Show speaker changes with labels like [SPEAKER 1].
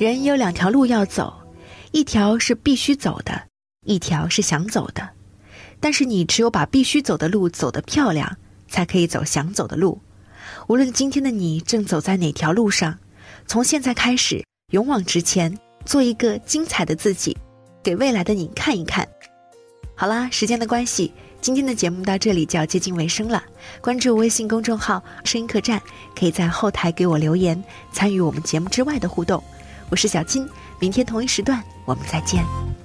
[SPEAKER 1] 人有2条路要走，一条是必须走的，一条是想走的。但是你只有把必须走的路走得漂亮，才可以走想走的路。无论今天的你正走在哪条路上，从现在开始，勇往直前，做一个精彩的自己，给未来的你看一看。好啦，时间的关系，今天的节目到这里就要接近尾声了。关注微信公众号声音客栈，可以在后台给我留言，参与我们节目之外的互动。我是小金，明天同一时段我们再见。